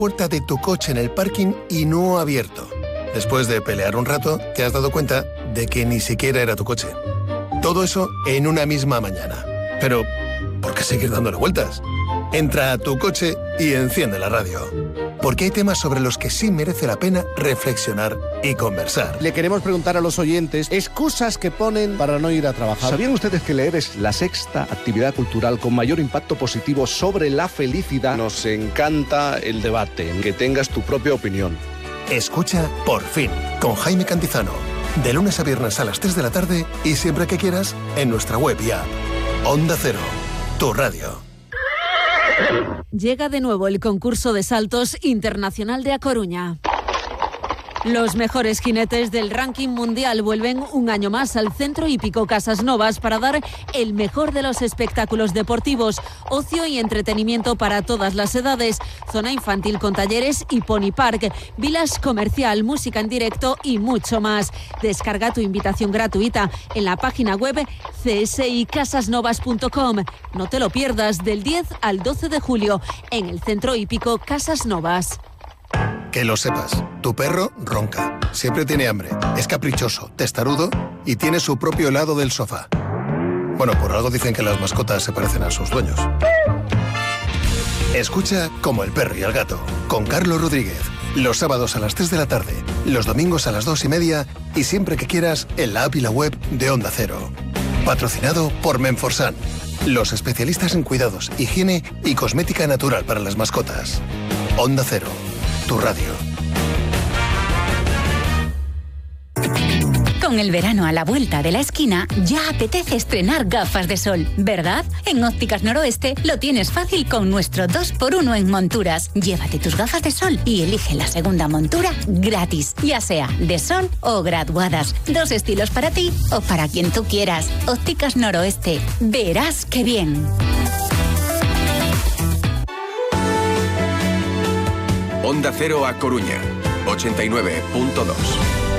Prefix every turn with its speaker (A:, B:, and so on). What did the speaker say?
A: puerta de tu coche en el parking y no abierto. Después de pelear un rato, te has dado cuenta de que ni siquiera era tu coche. Todo eso en una misma mañana. Pero, ¿por qué seguir dándole vueltas? Entra a tu coche y enciende la radio. Porque hay temas sobre los que sí merece la pena reflexionar y conversar.
B: Le queremos preguntar a los oyentes excusas que ponen para no ir a trabajar.
C: ¿Sabían ustedes que leer es la sexta actividad cultural con mayor impacto positivo sobre la felicidad? Nos encanta el debate, en que tengas tu propia opinión.
A: Escucha Por Fin, con Jaime Cantizano. De lunes a viernes a las 3 de la tarde y siempre que quieras en nuestra web y app. Onda Cero, tu radio.
D: Llega de nuevo el concurso de saltos internacional de A Coruña. Los mejores jinetes del ranking mundial vuelven un año más al Centro Hípico Casas Novas para dar el mejor de los espectáculos deportivos, ocio y entretenimiento para todas las edades, zona infantil con talleres y pony park, village comercial, música en directo y mucho más. Descarga tu invitación gratuita en la página web csicasasnovas.com. No te lo pierdas del 10 al 12 de julio en el Centro Hípico Casas Novas.
A: Que lo sepas, tu perro ronca, siempre tiene hambre, es caprichoso, testarudo y tiene su propio lado del sofá. Bueno, por algo dicen que las mascotas se parecen a sus dueños. Escucha Como el perro y el gato, con Carlos Rodríguez, los sábados a las 3 de la tarde, los domingos a las 2:30 y siempre que quieras en la app y la web de Onda Cero. Patrocinado por Menforsan, los especialistas en cuidados, higiene y cosmética natural para las mascotas. Onda Cero, tu radio.
E: Con el verano a la vuelta de la esquina, ya apetece estrenar gafas de sol, ¿verdad? En Ópticas Noroeste lo tienes fácil con nuestro 2x1 en monturas. Llévate tus gafas de sol y elige la segunda montura gratis, ya sea de sol o graduadas. 2 estilos para ti o para quien tú quieras. Ópticas Noroeste, verás qué bien.
F: Onda Cero A Coruña, 89.2.